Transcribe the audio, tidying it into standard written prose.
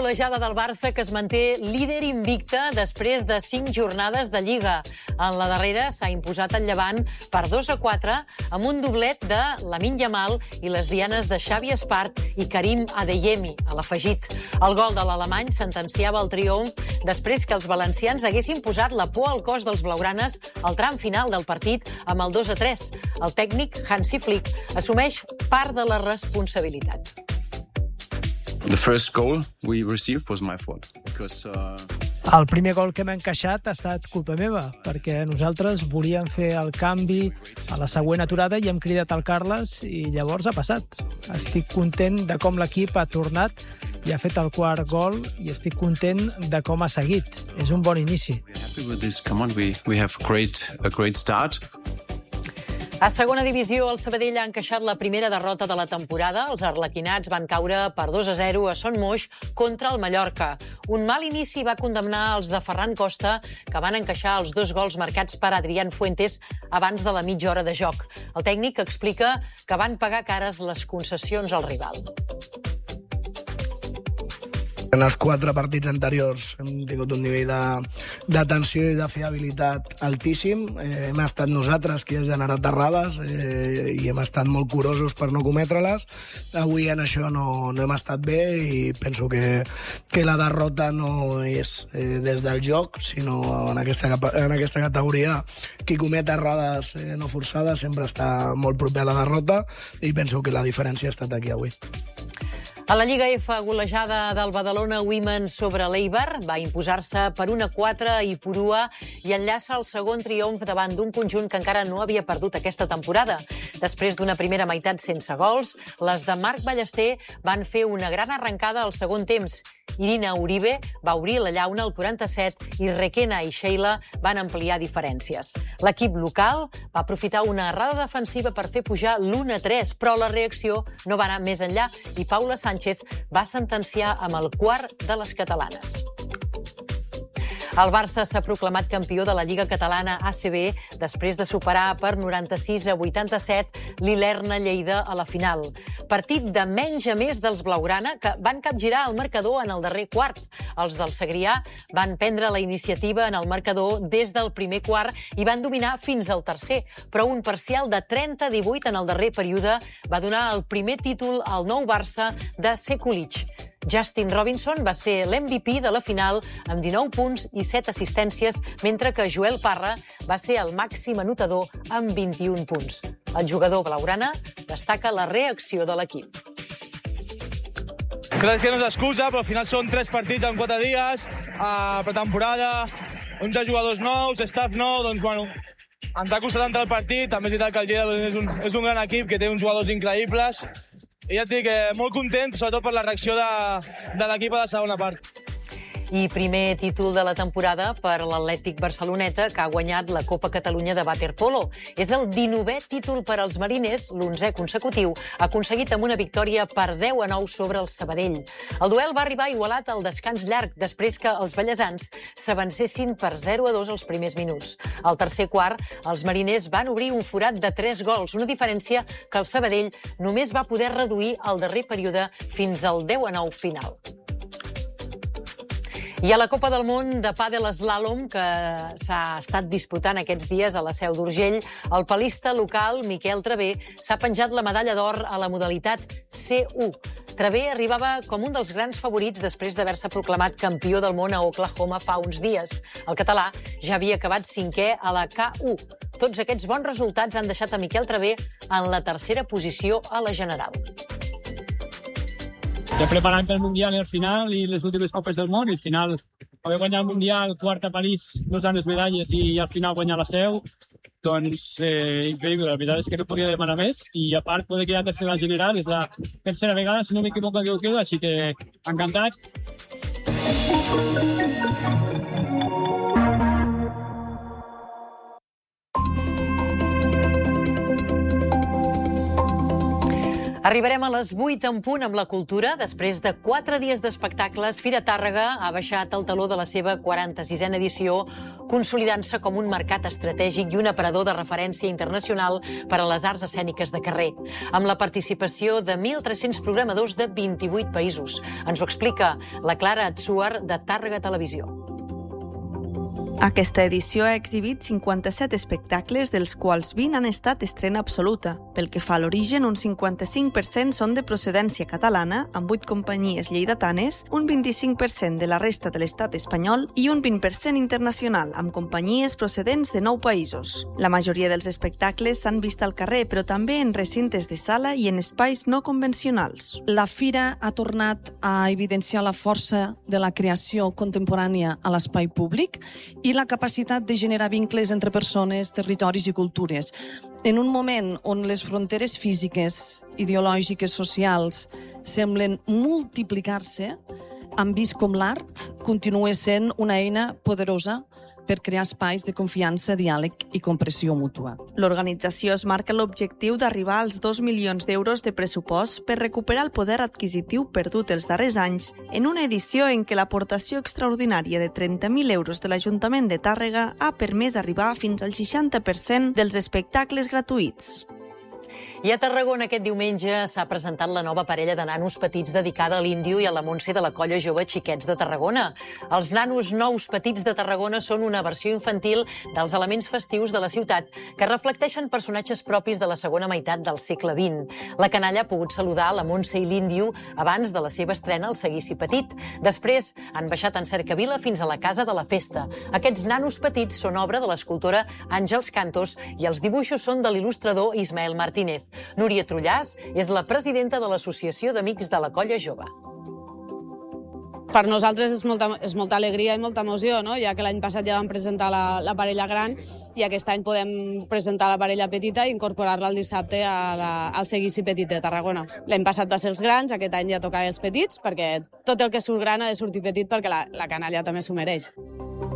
golejada del Barça que es manté líder invicte després de 5 jornades de Lliga. En la darrera s'ha imposat el Llevant per 2-4 amb un doblet de Lamine Yamal i les dianes de Xavi Espart i Karim Adeyemi a l'afegit. El gol de l'alemany sentenciava el triomf després que els valencians haguessin posat la por al cos dels blaugranes al tram final del partit amb el 2-3. El tècnic Hansi Flick assumeix part de la responsabilitat. The first goal we received was my fault because El primer gol que hem encaixat ha estat culpa meva, perquè nosaltres volíem fer el canvi a la següent aturada i hem cridat el Carles i llavors ha passat. Estic content de com l'equip ha tornat i ha fet el quart gol i estic content de com ha seguit. És un bon inici. happy with this. Come on, we have a great start. A segona divisió, el Sabadell ha encaixat la primera derrota de la temporada. Els arlequinats van caure per 2-0 a Son Moix contra el Mallorca. Un mal inici va condemnar els de Ferran Costa, que van encaixar els 2 gols marcats per Adrián Fuentes abans de la mitja hora de joc. El tècnic explica que van pagar cares les concessions al rival. En els 4 partits anteriors hem tingut un nivell de tensió i de fiabilitat altíssim. Hem estat nosaltres qui ha generat errades i hem estat molt curosos per no cometre-les. Avui en això no hem estat bé i penso que la derrota no és des del joc, sinó en aquesta categoria qui comet errades no forçades sempre està molt proper a la derrota i penso que la diferència ha estat aquí avui. A la Lliga F, golejada del Badalona Women sobre l'Eibar, va imposar-se per 1-4 i Purua i enllaça el segon triomf davant d'un conjunt que encara no havia perdut aquesta temporada. Després d'una primera meitat sense gols, les de Marc Ballester van fer una gran arrencada al segon temps. Irina Uribe va obrir la llauna al 47 i Requena i Sheila van ampliar diferències. L'equip local va aprofitar una errada defensiva per fer pujar l'1-3, però la reacció no va anar més enllà i Paula Sánchez va sentenciar amb el quart de les catalanes. El Barça s'ha proclamat campió de la Lliga Catalana ACB després de superar per 96-87 l'Ilerna Lleida a la final. Partit de menys a més dels blaugrana que van capgirar el marcador en el darrer quart. Els del Segrià van prendre la iniciativa en el marcador des del primer quart i van dominar fins al tercer, però un parcial de 30-18 en el darrer període va donar el primer títol al nou Barça de Sekulic. Justin Robinson va ser l'MVP de la final amb 19 punts i 7 assistències, mentre que Joel Parra va ser el màxim anotador amb 21 punts. El jugador blaugrana destaca la reacció de l'equip. Crec que no és excusa, però al final són 3 partits en 4 dies, pretemporada, 11 jugadors nous, staff nou, doncs bueno, ens ha costat entrar al partit. També és veritat que el Lleida és un gran equip que té uns jugadors increïbles. I ja et dic, molt content, sobretot per la reacció de l'equip a la segona part. I primer títol de la temporada per l'Atlètic Barceloneta, que ha guanyat la Copa Catalunya de waterpolo. És el 19è títol per als mariners, l'11è consecutiu, aconseguit amb una victòria per 10-9 sobre el Sabadell. El duel va arribar igualat al descans llarg, després que els ballesans s'avancessin per 0-2 als primers minuts. Al tercer quart, els mariners van obrir un forat de 3 gols, una diferència que el Sabadell només va poder reduir al darrer període fins al 10-9 final. I a la Copa del Món de pàdel eslàlom, que s'ha estat disputant aquests dies a la Seu d'Urgell, el palista local, Miquel Travé, s'ha penjat la medalla d'or a la modalitat C1. Travé arribava com un dels grans favorits després d'haver-se proclamat campió del món a Oklahoma fa uns dies. El català ja havia acabat 5è a la K1. Tots aquests bons resultats han deixat a Miquel Travé en la tercera posició a la general. Ja preparant pel Mundial i al final i les últimes copes del món i al final haver guanyat el Mundial, quart a París, 2 anys medalles i al final guanyar la Seu, doncs increïble, la veritat és que no podia demanar més i a part poder quedar tercera a la general, és la tercera vegada, si no m'equivoco que ho quedo, així que encantat. Arribarem a les 8 en punt amb la cultura. Després de 4 dies d'espectacles, Fira Tàrrega ha baixat el taló de la seva 46a edició, consolidant-se com un mercat estratègic i un aparador de referència internacional per a les arts escèniques de carrer, amb la participació de 1.300 programadors de 28 països. Ens ho explica la Clara Atsuar, de Tàrrega Televisió. Aquesta edició ha exhibit 57 espectacles, dels quals 20 han estat estrena absoluta. Pel que fa a l'origen, un 55% són de procedència catalana, amb 8 companyies lleidatanes, un 25% de la resta de l'estat espanyol i un 20% internacional, amb companyies procedents de 9 països. La majoria dels espectacles s'han vist al carrer, però també en recintes de sala i en espais no convencionals. La Fira ha tornat a evidenciar la força de la creació contemporània a l'espai públic i la capacitat de generar vincles entre persones, territoris i cultures. En un moment on les fronteres físiques, ideològiques, socials semblen multiplicar-se, hem vist com l'art continua sent una eina poderosa per crear espais de confiança, diàleg i compressió mútua. L'organització es marca l'objectiu d'arribar als 2 milions d'euros de pressupost per recuperar el poder adquisitiu perdut els darrers anys, en una edició en què l'aportació extraordinària de 30.000 euros de l'Ajuntament de Tàrrega ha permès arribar fins al 60% dels espectacles gratuïts. I a Tarragona aquest diumenge s'ha presentat la nova parella de nanos petits dedicada a l'Índio i a la Montse de la Colla Jove Xiquets de Tarragona. Els nanos nous petits de Tarragona són una versió infantil dels elements festius de la ciutat que reflecteixen personatges propis de la segona meitat del segle XX. La canalla ha pogut saludar la Montse i l'Índio abans de la seva estrena al Seguici Petit. Després han baixat en cercavila fins a la Casa de la Festa. Aquests nanos petits són obra de l'escultora Àngels Cantos i els dibuixos són de l'il·lustrador Ismael Martínez. Núria Trullàs és la presidenta de l'Associació d'Amics de la Colla Jove. Per nosaltres és molta alegria i molta emoció, no? Ja que l'any passat ja vam presentar la parella gran i aquest any podem presentar la parella petita i incorporar-la el dissabte al Seguici Petit de Tarragona. L'any passat va ser els grans, aquest any ja toca els petits, perquè tot el que surt gran ha de sortir petit perquè la canalla també s'ho mereix.